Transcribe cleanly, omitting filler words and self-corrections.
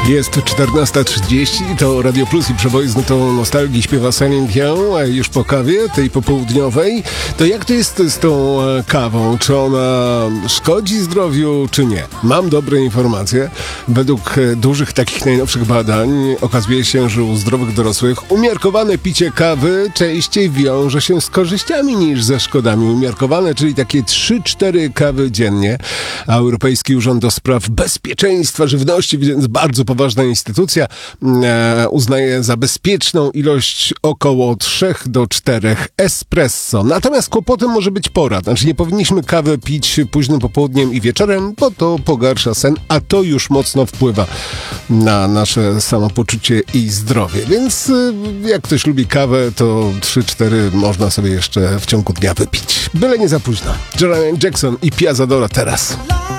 Jest 14:30, to Radio Plus i przeboj z nutą nostalgii śpiewa Celine Dion, a już po kawie, tej popołudniowej. To jak to jest z tą kawą? Czy ona szkodzi zdrowiu, czy nie? Mam dobre informacje. Według dużych takich najnowszych badań okazuje się, że u zdrowych dorosłych umiarkowane picie kawy częściej wiąże się z korzyściami niż ze szkodami. Umiarkowane, czyli takie 3-4 kawy dziennie. A Europejski Urząd do Spraw Bezpieczeństwa Żywności, więc bardzo poważna instytucja, uznaje za bezpieczną ilość około 3 do 4 espresso. Natomiast kłopotem może być pora. Znaczy nie powinniśmy kawę pić późnym popołudniem i wieczorem, bo to pogarsza sen, a to już mocno wpływa na nasze samopoczucie i zdrowie. Więc jak ktoś lubi kawę, to 3-4 można sobie jeszcze w ciągu dnia wypić. Byle nie za późno. Jermaine Jackson i Piazzadora teraz.